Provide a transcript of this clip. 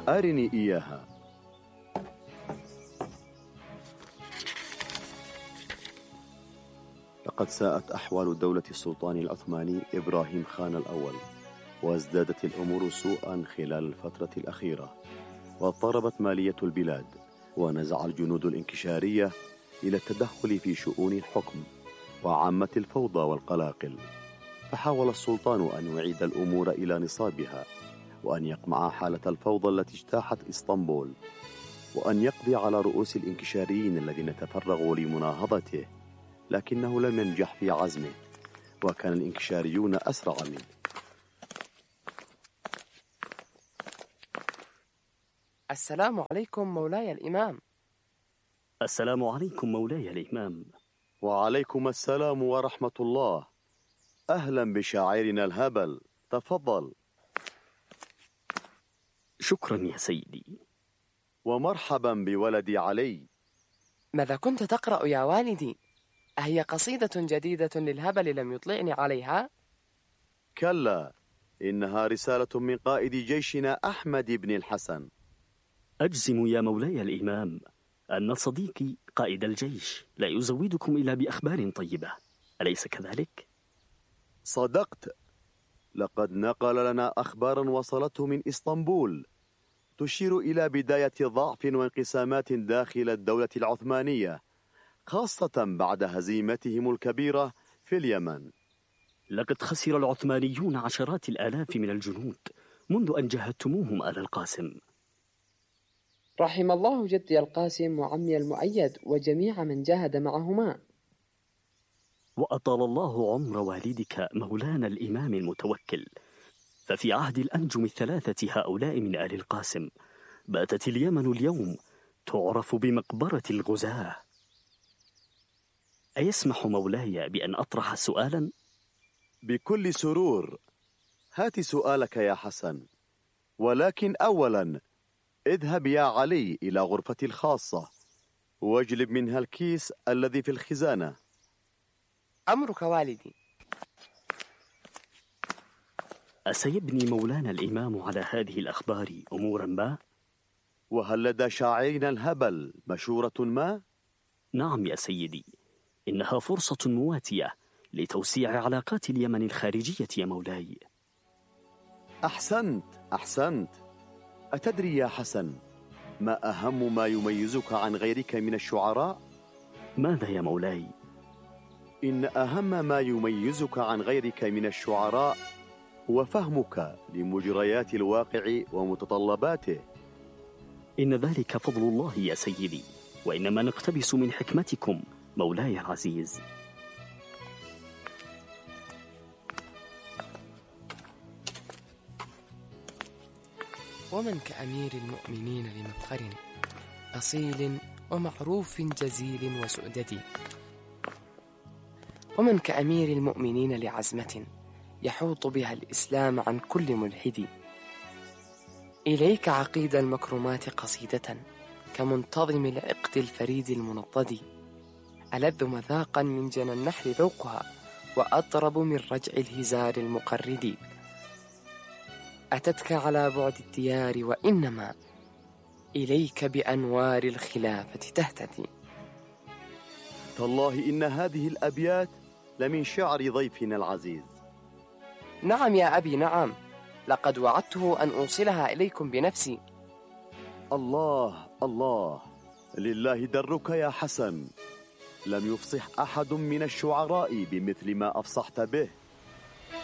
أرني إياها. لقد ساءت أحوال دولة السلطان العثماني إبراهيم خان الأول، وازدادت الأمور سوءا خلال الفترة الأخيرة، واضطربت مالية البلاد، ونزع الجنود الانكشارية إلى التدخل في شؤون الحكم، وعمت الفوضى والقلاقل. فحاول السلطان أن يعيد الأمور إلى نصابها، وأن يقمع حالة الفوضى التي اجتاحت إسطنبول، وأن يقضي على رؤوس الانكشاريين الذين تفرغوا لمناهضته، لكنه لم ينجح في عزمه، وكان الانكشاريون أسرع منه. السلام عليكم مولاي الإمام. السلام عليكم مولاي الإمام. وعليكم السلام ورحمة الله. أهلا بشاعرنا الهبل، تفضل. شكرا يا سيدي. ومرحبا بولدي علي. ماذا كنت تقرأ يا والدي؟ أهي قصيدة جديدة للهبل لم يطلعني عليها؟ كلا، إنها رسالة من قائد جيشنا أحمد بن الحسن. أجزم يا مولاي الإمام أن صديقي قائد الجيش لا يزودكم إلا بأخبار طيبة، أليس كذلك؟ صدقت، لقد نقل لنا أخبارا وصلته من إسطنبول تشير إلى بداية ضعف وانقسامات داخل الدولة العثمانية، خاصة بعد هزيمتهم الكبيرة في اليمن. لقد خسر العثمانيون عشرات الآلاف من الجنود منذ أن جاهدتموهم آل القاسم. رحم الله جدي القاسم وعمي المؤيد وجميع من جاهد معهما. وأطال الله عمر والدك مولانا الإمام المتوكل، ففي عهد الأنجم الثلاثة هؤلاء من آل القاسم باتت اليمن اليوم تعرف بمقبرة الغزاة. أيسمح مولاي بأن أطرح سؤالا؟ بكل سرور، هات سؤالك يا حسن، ولكن أولا اذهب يا علي إلى غرفتي الخاصة واجلب منها الكيس الذي في الخزانة. أمرك والدي. أسيبني مولانا الإمام على هذه الأخبار أمورا ما؟ وهل لدى شاعرنا الهبل مشورة ما؟ نعم يا سيدي، إنها فرصة مواتية لتوسيع علاقات اليمن الخارجية يا مولاي. أحسنت. أتدري يا حسن ما أهم ما يميزك عن غيرك من الشعراء؟ ماذا يا مولاي؟ إن أهم ما يميزك عن غيرك من الشعراء هو فهمك لمجريات الواقع ومتطلباته. إن ذلك فضل الله يا سيدي، وإنما نقتبس من حكمتكم مولاي العزيز. ومن كأمير المؤمنين لمفخر أصيل ومعروف جزيل وسؤدد، ومن كأمير المؤمنين لعزمة يحوط بها الإسلام عن كل ملحد. إليك عقيد المكرمات قصيدة كمنتظم العقد الفريد المنضد، ألذ مذاقا من جنى النحل ذوقها وأطرب من رجع الهزار المقرد. أتتك على بعد الديار وإنما إليك بأنوار الخلافة تهتدي. تالله إن هذه الأبيات لمن شعر ضيفنا العزيز. نعم يا أبي نعم، لقد وعدته أن أوصلها إليكم بنفسي. الله، لله درك يا حسن، لم يفصح أحد من الشعراء بمثل ما أفصحت به.